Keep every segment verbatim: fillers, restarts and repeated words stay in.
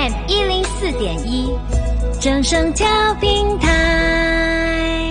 M 一零四点一，正声调频台。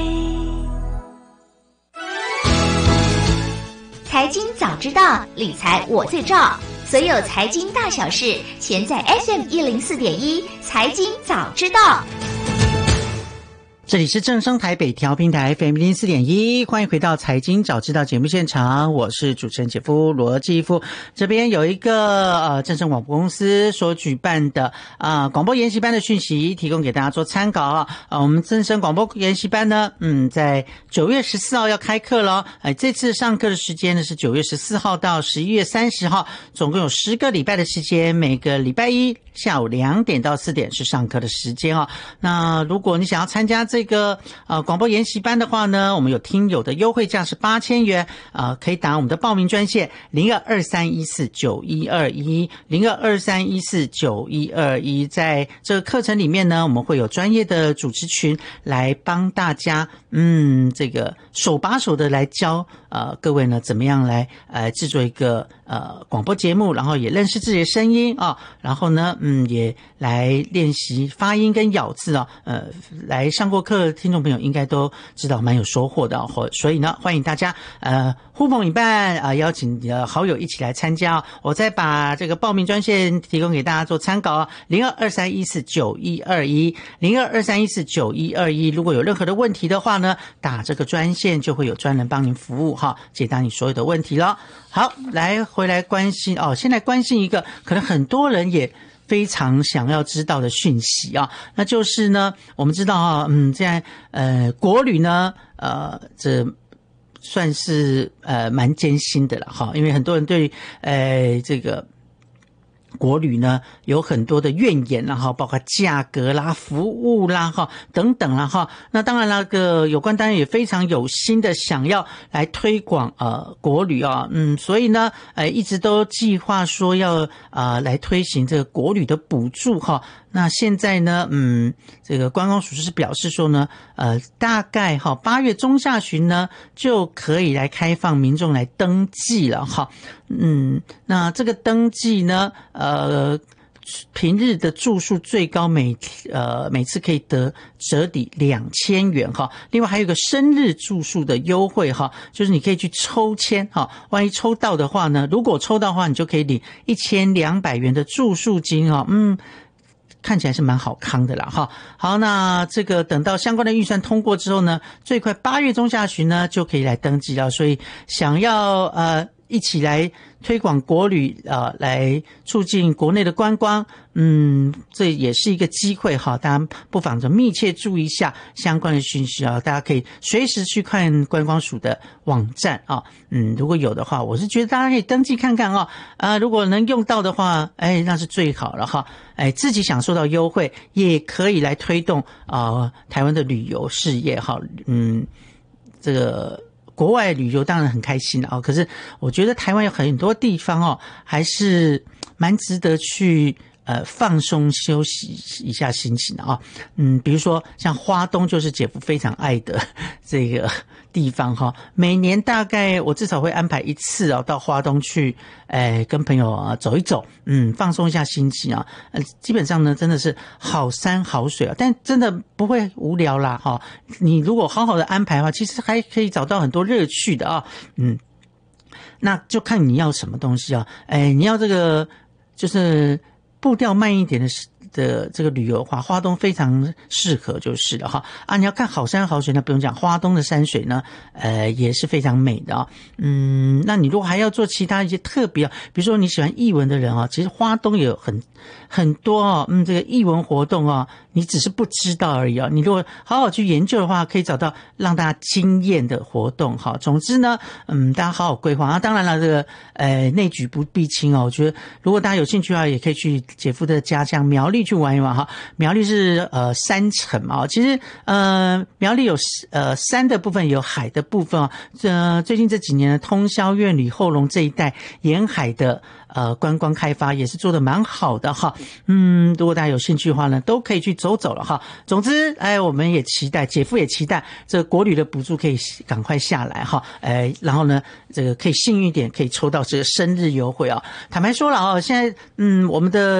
财经早知道，理财我最照。所有财经大小事，全在 F M 一零四点一财经早知道。 这里是正声台北调频台 F M 一零四点一，欢迎回到财经早知道节目现场，我是主持人姐夫罗继夫。这边有一个呃正声广播公司所举办的啊、呃、广播研习班的讯息，提供给大家做参考啊。呃，我们正声广播研习班呢，嗯，在九月十四号要开课了。哎，这次上课的时间呢是九月十四号到十一月三十号，总共有十个礼拜的时间，每个礼拜一下午两点到四点是上课的时间啊。那如果你想要参加这个呃广播研习班的话呢，我们有听友的优惠价是八千元，呃可以打我们的报名专线零二二三一四九一二一 零二二三一四九一二一。在这个课程里面呢，我们会有专业的主持群来帮大家嗯这个手把手的来教呃各位呢怎么样来呃制作一个呃广播节目，然后也认识自己的声音啊，然后呢嗯也来练习发音跟咬字啊，呃来上过课的听众朋友应该都知道蛮有收获的，所以呢欢迎大家呃呼朋引伴啊、呃，邀请呃好友一起来参加、哦、我再把这个报名专线提供给大家做参考啊，零二二三一四九一二一 零二二三一四九一二一。如果有任何的问题的话呢，打这个专线就会有专人帮您服务哈，解答你所有的问题了。好，来回来关心哦，先来关心一个可能很多人也非常想要知道的讯息啊，那就是呢，我们知道啊，嗯，现在呃国旅呢，呃这算是呃蛮艰辛的了哈，因为很多人对呃这个国旅呢有很多的怨言啦哈，包括价格啦、服务啦哈等等啦哈。那当然那个有关单位也非常有心的想要来推广呃国旅啊，嗯，所以呢呃一直都计划说要呃来推行这个国旅的补助哈。那现在呢，嗯，这个观光署是表示说呢，呃，大概哈八月中下旬呢就可以来开放民众来登记了哈，嗯，那这个登记呢，呃，平日的住宿最高每呃每次可以得折抵两千元哈，另外还有一个生日住宿的优惠哈，就是你可以去抽签哈，万一抽到的话呢，如果抽到的话，你就可以领一千两百元的住宿金哈，嗯。看起来是蛮好康的啦哈。好，那这个等到相关的预算通过之后呢，最快八月中下旬呢就可以来登记了。所以想要呃一起来推广国旅呃来促进国内的观光，嗯，这也是一个机会哈，大家不妨就密切注意一下相关的讯息啊，大家可以随时去看观光署的网站啊，嗯，如果有的话，我是觉得大家可以登记看看啊，啊，如果能用到的话，哎，那是最好了哈，哎，自己享受到优惠，也可以来推动啊、呃、台湾的旅游事业哈，嗯，这个。国外旅游当然很开心啊，可是我觉得台湾有很多地方哦，还是蛮值得去呃放松休息一下心情的啊。嗯，比如说像花东就是姐夫非常爱的这个地方哈，每年大概我至少会安排一次啊到花东去，哎跟朋友啊走一走，嗯放松一下心情啊。呃基本上呢真的是好山好水啊，但真的不会无聊啦哈。你如果好好的安排的话，其实还可以找到很多乐趣的啊。嗯，那就看你要什么东西啊。哎，你要这个就是步调慢一点的的这个旅游的话，花东非常适合就是了哈。啊，你要看好山好水呢，不用讲，花东的山水呢，呃，也是非常美的啊。嗯，那你如果还要做其他一些特别，比如说你喜欢艺文的人啊，其实花东也有很很多啊，嗯，这个艺文活动啊，你只是不知道而已啊。你如果好好去研究的话，可以找到让大家惊艳的活动哈。总之呢，嗯，大家好好规划啊。当然了，这个呃内举不避亲哦，我觉得如果大家有兴趣的话，也可以去姐夫的家乡苗栗去玩一玩哈。苗栗是呃山城嘛，其实呃苗栗有呃山的部分，有海的部分啊。呃，最近这几年呢，通霄、苑里、后龙这一带沿海的呃观光开发也是做得蛮好的哈。嗯，如果大家有兴趣的话呢，都可以去走走了哈。总之，哎，我们也期待，姐夫也期待这个国旅的补助可以赶快下来哈。哎，然后呢，这个可以幸运一点，可以抽到这个生日优惠啊。坦白说了啊，现在嗯，我们的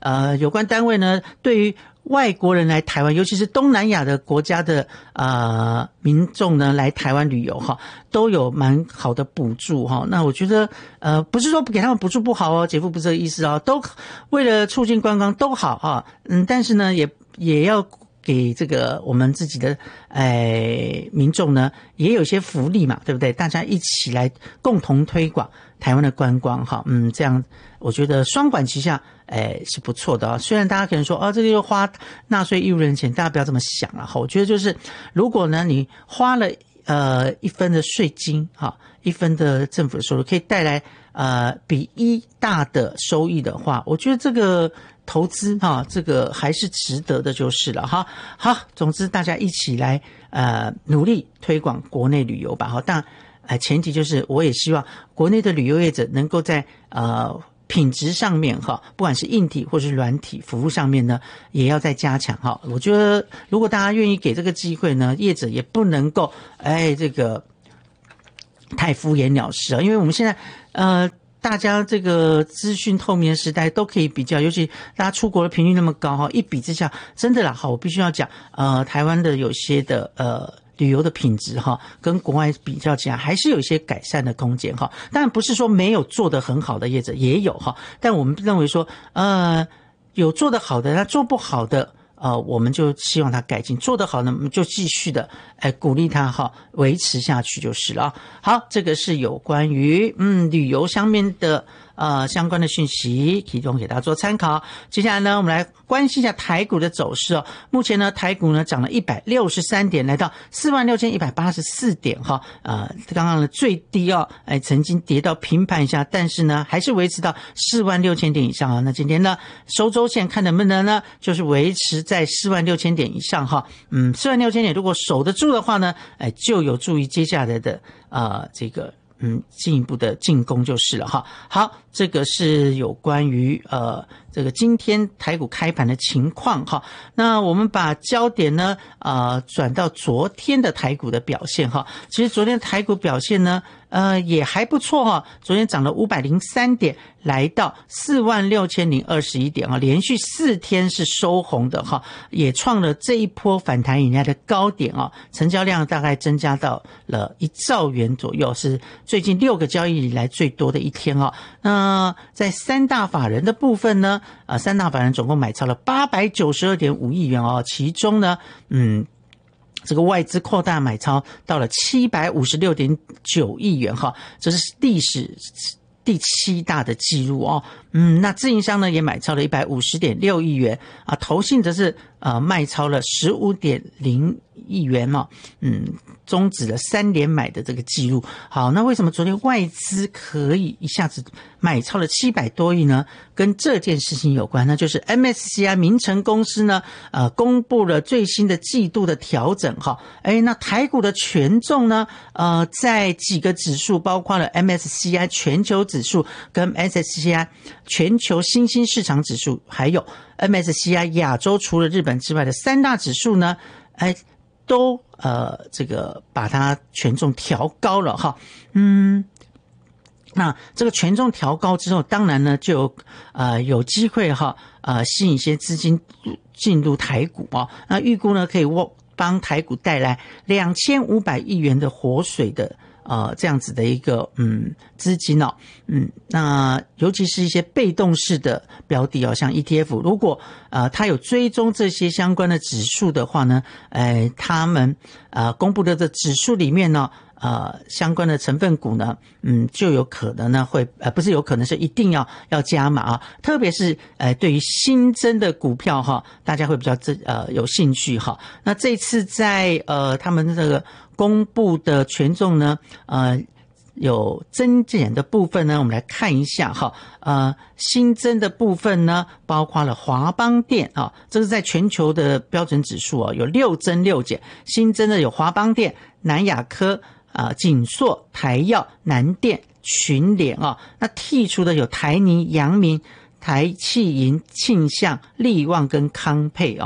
呃有关单位呢对于外国人来台湾，尤其是东南亚的国家的呃民众呢来台湾旅游哈，都有蛮好的补助哈。那我觉得呃不是说给他们补助不好哦，姐夫不是这个意思哦，都为了促进观光都好哈。嗯，但是呢也也要给这个我们自己的哎民众呢也有一些福利嘛，对不对？大家一起来共同推广台湾的观光哈。嗯，这样我觉得双管齐下。哎，是不错的啊、哦。虽然大家可能说，哦，这个又花纳税义务人钱，大家不要这么想了哈。我觉得就是，如果呢，你花了呃一分的税金哈，一分的政府的收入，可以带来呃比一大的收益的话，我觉得这个投资哈，这个还是值得的，就是了哈。好，总之大家一起来呃努力推广国内旅游吧哈。但呃前提就是，我也希望国内的旅游业者能够在呃。品质上面哈，不管是硬体或是软体服务上面呢，也要再加强哈。我觉得如果大家愿意给这个机会呢，业者也不能够哎这个太敷衍了事啊，因为我们现在呃大家这个资讯透明的时代都可以比较，尤其大家出国的频率那么高哈，一比之下真的啦，好，我必须要讲呃台湾的有些的呃。旅游的品质哈，跟国外比较起来，还是有一些改善的空间哈。当然不是说没有做得很好的业者也有哈，但我们认为说，呃，有做得好的，那做不好的，呃，我们就希望他改进；做得好呢，我们就继续的，哎，鼓励他哈，维持下去就是了。好，这个是有关于嗯旅游上面的。呃，相关的讯息提供给大家做参考。接下来呢，我们来关心一下台股的走势哦。目前呢，台股呢涨了一百六十三点，来到四万六千一百八十四点哈。呃，刚刚的最低哦，哎，曾经跌到平盘一下，但是呢，还是维持到四万六千点以上啊。那今天呢，收周线看能不能呢，就是维持在四万六千点以上哈。嗯，四万六千点如果守得住的话呢，哎，就有助于接下来的呃这个。嗯，进一步的进攻就是了哈。好，这个是有关于呃这个今天台股开盘的情况哈。那我们把焦点呢呃转到昨天的台股的表现哈。其实昨天台股表现呢呃也还不错哈，昨天涨了五百零三点，来到四万六千零二十一点啊，连续四天是收红的哈，也创了这一波反弹以来的高点啊，成交量大概增加到了一兆元左右，是最近六个交易以来最多的一天啊。那在三大法人的部分呢，啊，三大法人总共买超了八百九十二点五亿元哦，其中呢，嗯。这个外资扩大买超到了七百五十六点九亿元哈，这是历史第七大的记录哦。嗯，那自营商呢也买超了一百五十点六亿元啊，投信则是呃卖超了十五点零亿元嘛，嗯，终止了三连买的这个记录。好，那为什么昨天外资可以一下子买超了七百多亿呢？跟这件事情有关，那就是 M S C I 明晟公司呢，呃，公布了最新的季度的调整哈。哎，那台股的权重呢，呃，在几个指数，包括了 M S C I 全球指数跟 M S C I 全球新兴市场指数，还有 M S C I 亚洲除了日本之外的三大指数呢，哎，都呃这个把它权重调高了哈。嗯。那这个权重调高之后，当然呢就有呃有机会哈呃吸引一些资金进入台股啊、哦。那预估呢可以帮台股带来两千五百亿元的活水的呃这样子的一个嗯资金哦。嗯，那尤其是一些被动式的标的哦，像 E T F， 如果呃它有追踪这些相关的指数的话呢，呃他们呃公布的这指数里面呢。呃，相关的成分股呢，嗯，就有可能呢会，呃，不是有可能是一定要要加码啊，特别是呃，对于新增的股票哈，大家会比较呃有兴趣哈。那这次在呃他们这个公布的权重呢，呃。有增减的部分呢，我们来看一下哈。呃，新增的部分呢，包括了华邦电啊，这是在全球的标准指数啊，有六增六减。新增的有华邦电、南亚科啊、景硕、台药、南电、群联啊。那剔除的有台泥、阳明、台气银、庆象、力旺跟康沛啊。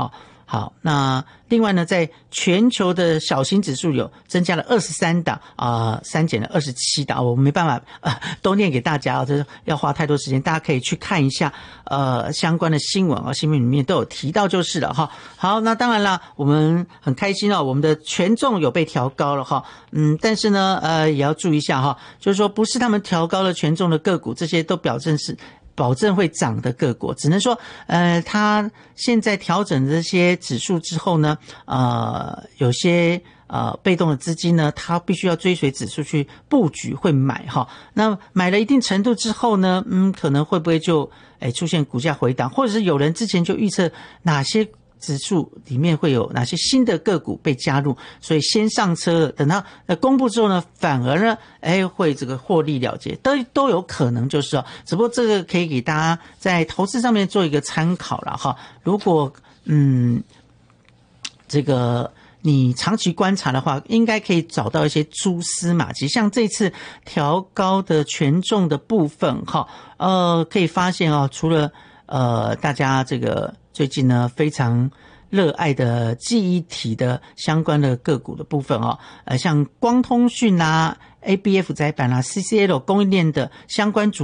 好，那另外呢，在全球的小型指数有增加了二十三档啊，删减了二十七档，我没办法呃都念给大家啊，这要花太多时间，大家可以去看一下呃相关的新闻啊，新闻里面都有提到就是了哈。好，那当然啦，我们很开心哦，我们的权重有被调高了哈，嗯，但是呢呃也要注意一下哈，就是说不是他们调高了权重的个股，这些都表证是。保证会涨的个股，只能说，呃，它现在调整这些指数之后呢，呃，有些呃被动的资金呢，它必须要追随指数去布局，会买哈。那买了一定程度之后呢，嗯，可能会不会就哎出现股价回档，或者是有人之前就预测哪些指数里面会有哪些新的个股被加入，所以先上车，等到呃公布之后呢，反而呢，哎会这个获利了结，都都有可能就是哦，只不过这个可以给大家在投资上面做一个参考了哈。如果嗯这个你长期观察的话，应该可以找到一些蛛丝马迹，像这次调高的权重的部分哈，呃可以发现哦，除了呃大家这个最近呢非常热爱的记忆体的相关的个股的部分哦，呃像光通讯啊 A B F 载板啊 C C L 供应链的相关主